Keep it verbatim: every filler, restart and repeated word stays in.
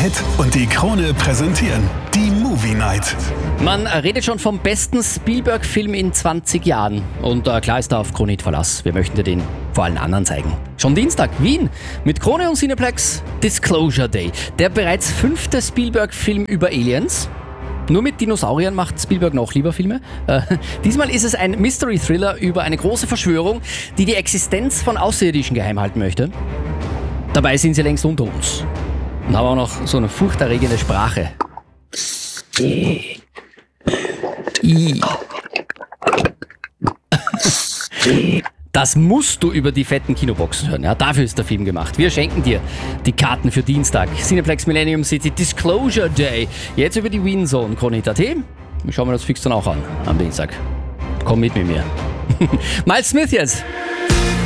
Hit und die Krone präsentieren die Movie Night. Man redet schon vom besten Spielberg-Film in zwanzig Jahren. Und äh, klar ist da auf Krone Verlass. Wir möchten dir den vor allen anderen zeigen. Schon Dienstag, Wien, mit Krone und Cineplex Disclosure Day. Der bereits fünfte Spielberg-Film über Aliens. Nur mit Dinosauriern macht Spielberg noch lieber Filme. Äh, diesmal ist es ein Mystery-Thriller über eine große Verschwörung, die die Existenz von Außerirdischen geheim halten möchte. Dabei sind sie längst unter uns. Und haben auch noch so eine furchterregende Sprache. I. Das musst du über die fetten Kinoboxen hören. Ja, dafür ist der Film gemacht. Wir schenken dir die Karten für Dienstag. Cineplex Millennium City Disclosure Day. Jetzt über die Wien Zone. Kronit Punkt at. Ich schaue mir das fix dann auch an am Dienstag. Komm mit mit mir. Miles Smith jetzt.